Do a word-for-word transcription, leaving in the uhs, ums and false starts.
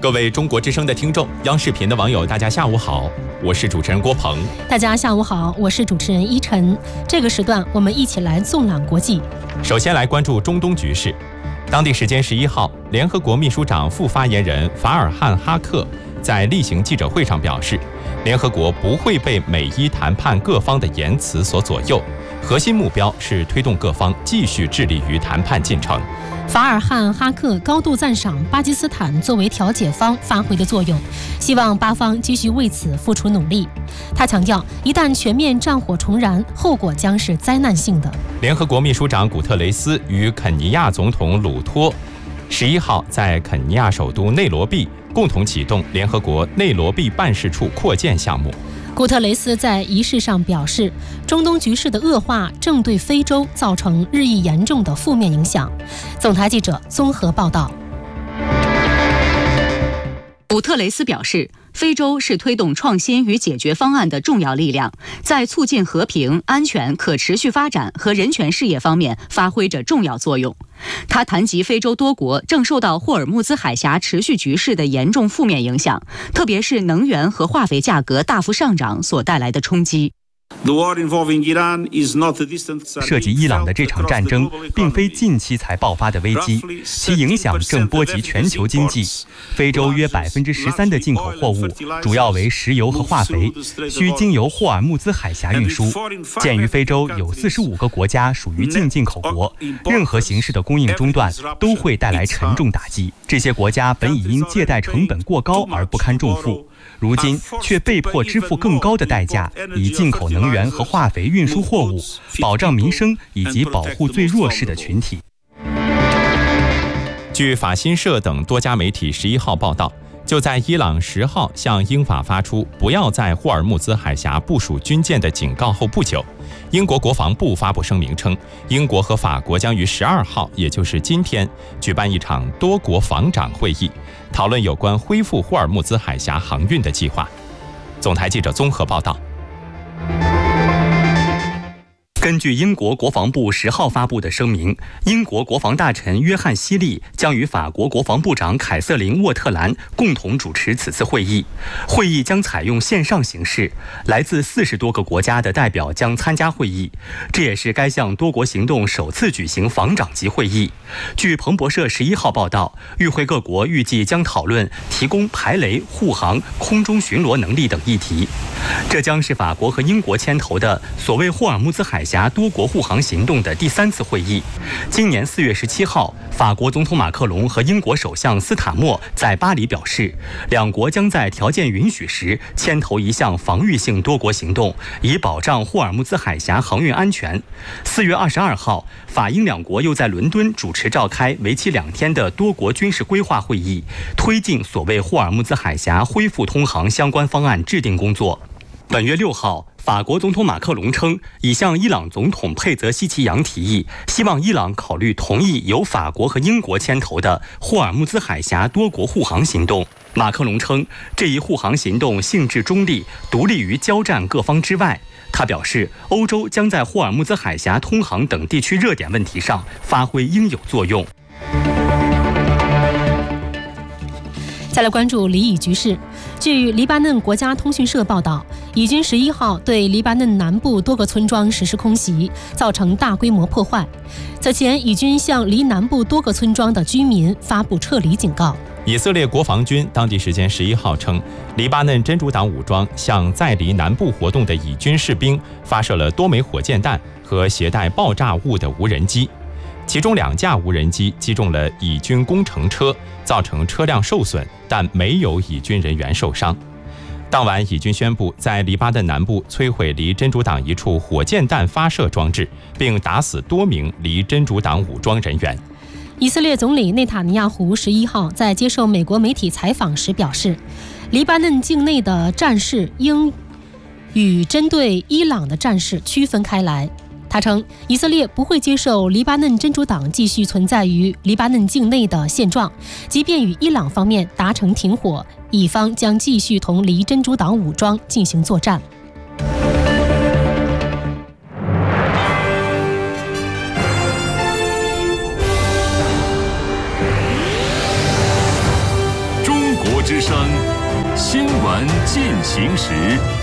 各位中国之声的听众，央视频的网友，大家下午好，我是主持人郭鹏。 大家下午好，我是主持人依晨。这个时段，我们一起来纵览国际。 首先来关注中东局势。当地时间十一号，联合国秘书长副发言人法尔汉·哈克在例行记者会上表示，联合国不会被美伊谈判各方的言辞所左右，核心目标是推动各方继续致力于谈判进程。 法尔汉·哈克高度赞赏巴基斯坦作为调解方发挥的作用，希望巴方继续为此付出努力。他强调，一旦全面战火重燃，后果将是灾难性的。 联合国秘书长古特雷斯与肯尼亚总统鲁托十一号在肯尼亚首都内罗毕共同启动联合国内罗毕办事处扩建项目。 古特雷斯在仪式上表示，中东局势的恶化正对非洲造成日益严重的负面影响。总台记者综合报道。 古特雷斯表示，非洲是推动创新与解决方案的重要力量，在促进和平、安全、可持续发展和人权事业方面发挥着重要作用。他谈及非洲多国正受到霍尔木兹海峡持续局势的严重负面影响，特别是能源和化肥价格大幅上涨所带来的冲击。 涉及伊朗的这场战争并非近期才爆发的危机，其影响正波及全球经济。非洲约百分之十三的进口货物主要为石油和化肥，需经由霍尔木兹海峡运输。鉴于非洲有四十五个国家属于净进口国，任何形式的供应中断都会带来沉重打击。这些国家本已因借贷成本过高而不堪重负，如今却被迫支付更高的代价，以进口能源和化肥运输货物，保障民生以及保护最弱势的群体。 据法新社等多家媒体十一号报道，就在伊朗十号向英法发出不要在霍尔木兹海峡部署军舰的警告后不久，英国国防部发布声明称，英国和法国将于十二号，也就是今天，举办一场多国防长会议，讨论有关恢复霍尔木兹海峡航运的计划。总台记者综合报道。 根据英国国防部十号发布的声明，英国国防大臣约翰·希利将与法国国防部长凯瑟琳·沃特兰共同主持此次会议。会议将采用线上形式，来自四十多个国家的代表将参加会议。这也是该项多国行动首次举行防长级会议。据彭博社十一号报道，与会各国预计将讨论提供排雷、护航、空中巡逻能力等议题。这将是法国和英国牵头的所谓霍尔木兹海峡多国护航行动的第三次会议。今年四月十七号，法国总统马克龙和英国首相斯塔默在巴黎表示，两国将在条件允许时牵头一项防御性多国行动，以保障霍尔木兹海峡航运安全。四月二十二号，法英两国又在伦敦主持召开为期两天的多国军事规划会议，推进所谓霍尔木兹海峡恢复通航相关方案制定工作。本月六号，法国总统马克龙称，已向伊朗总统佩泽希奇扬提议，希望伊朗考虑同意由法国和英国牵头的霍尔木兹海峡多国护航行动。马克龙称，这一护航行动性质中立，独立于交战各方之外。他表示，欧洲将在霍尔木兹海峡通航等地区热点问题上发挥应有作用。 再来关注黎以局势。据黎巴嫩国家通讯社报道，以军十一号对黎巴嫩南部多个村庄实施空袭，造成大规模破坏。此前，以军向黎南部多个村庄的居民发布撤离警告。 以色列国防军当地时间十一号称，黎巴嫩真主党武装向在黎南部活动的以军士兵发射了多枚火箭弹和携带爆炸物的无人机。其中两架无人机击中了以军工程车，造成车辆受损，但没有以军人员受伤。当晚，以军宣布在黎巴嫩南部摧毁离真主党一处火箭弹发射装置，并打死多名离真主党武装人员。 以色列总理内塔尼亚胡十一号在接受美国媒体采访时表示，黎巴嫩境内的战事应与针对伊朗的战事区分开来。他称，以色列不会接受黎巴嫩真主党继续存在于黎巴嫩境内的现状，即便与伊朗方面达成停火，以方将继续同黎真主党武装进行作战。 中国之声，新闻进行时。